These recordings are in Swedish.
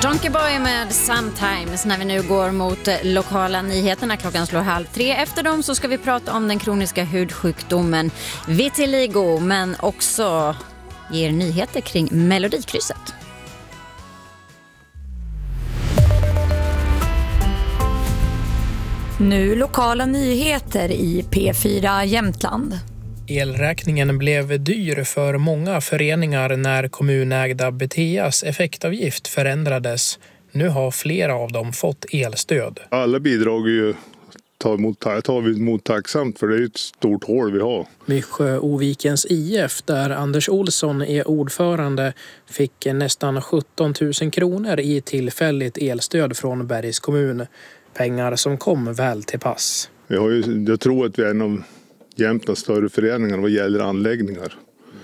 Donkey Boy med Sometimes när vi nu går mot lokala nyheterna. Klockan slår 2:30. Efter dem så ska vi prata om den kroniska hudsjukdomen vitiligo, men också ger nyheter kring Melodikrysset. Nu lokala nyheter i P4 Jämtland. Elräkningen blev dyr för många föreningar när kommunägda Beteas effektavgift förändrades. Nu har flera av dem fått elstöd. Alla bidrag är ju tar vi emot tacksamt, för det är ju ett stort hål vi har. Myrsjö Ovikens IF, där Anders Olsson är ordförande, fick nästan 17 000 kronor i tillfälligt elstöd från Bergs kommun. Pengar som kom väl till pass. Jag tror att vi är en av Jämtlands större föreningar vad gäller anläggningar.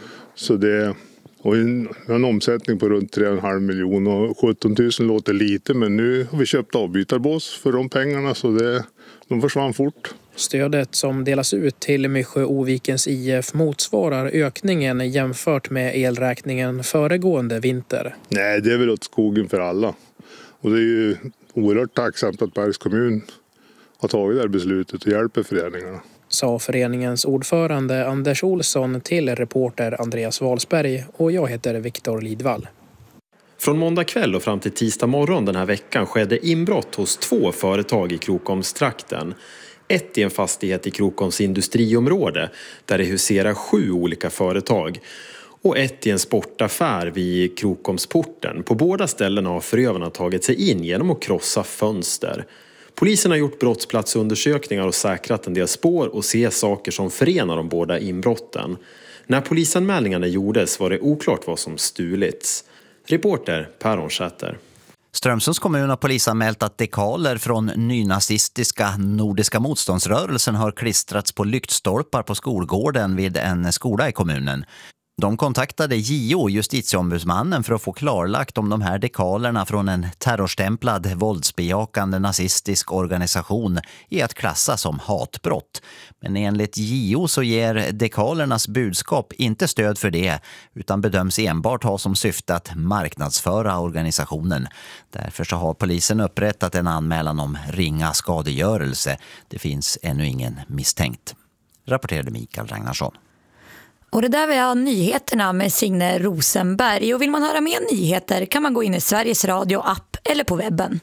Så och en omsättning på runt 3,5 miljoner, och 17 000 låter lite, men nu har vi köpt avbytarbås för de pengarna, så de försvann fort. Stödet som delas ut till Myrsjö Ovikens IF motsvarar ökningen jämfört med elräkningen föregående vinter. Nej, det är väl åt skogen för alla. Och det är ju oerhört tacksamt att Bergs kommun har tagit det här beslutet och hjälper föreningarna. Sa föreningens ordförande Anders Olsson till reporter Andreas Wahlsberg, och jag heter Viktor Lidvall. Från måndag kväll och fram till tisdag morgon den här veckan skedde inbrott hos 2 företag i Krokomstrakten. Ett i en fastighet i Krokoms industriområde där det huserar 7 olika företag. Och ett i en sportaffär vid Krokomsporten. På båda ställena har förövarna tagit sig in genom att krossa fönster. Polisen har gjort brottsplatsundersökningar och säkrat en del spår och ser saker som förenar de båda inbrotten. När polisanmälningarna gjordes var det oklart vad som stulits. Reporter Per Onsäter. Strömsunds kommun har polisanmält att dekaler från nynazistiska Nordiska motståndsrörelsen har klistrats på lyktstolpar på skolgården vid en skola i kommunen. De kontaktade JO, justitieombudsmannen, för att få klarlagt om de här dekalerna från en terrorstämplad våldsbejakande nazistisk organisation är att klassa som hatbrott. Men enligt JO så ger dekalernas budskap inte stöd för det, utan bedöms enbart ha som syfte att marknadsföra organisationen. Därför så har polisen upprättat en anmälan om ringa skadegörelse. Det finns ännu ingen misstänkt. Rapporterade Mikael Ragnarsson. Och det där var nyheterna med Signe Rosenberg. Och vill man höra mer nyheter kan man gå in i Sveriges Radio-app eller på webben.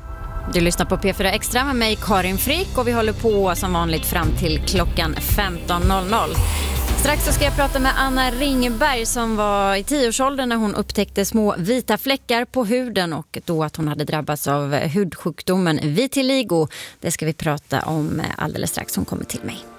Du lyssnar på P4 Extra med mig Karin Frick, och vi håller på som vanligt fram till klockan 15.00. Strax så ska jag prata med Anna Ringberg som var i 10-årsåldern när hon upptäckte små vita fläckar på huden och då att hon hade drabbats av hudsjukdomen vitiligo. Det ska vi prata om alldeles strax, hon kommer till mig.